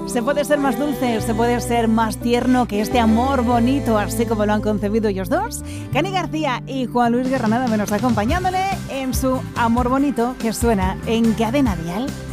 Se puede ser más dulce, se puede ser más tierno que este amor bonito, así como lo han concebido ellos dos. Cani García y Juan Luis Guerra, nada menos acompañándole en su amor bonito que suena en Cadena Dial.